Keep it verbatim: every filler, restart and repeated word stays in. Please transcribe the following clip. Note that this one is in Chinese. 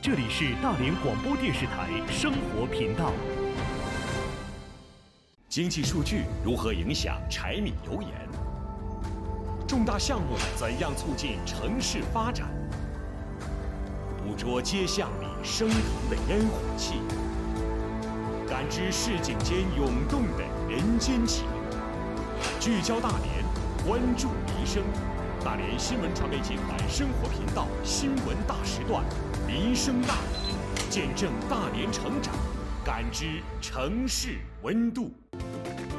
这里是大连广播电视台生活频道。 经济数据如何影响柴米油盐？重大项目怎样促进城市发展？捕捉街巷里升腾的烟火气，感知市井间涌动的人间情。聚焦大连，关注民生。大连新闻传媒集团生活频道新闻大时段，民生大连，见证大连成长，感知城市温度。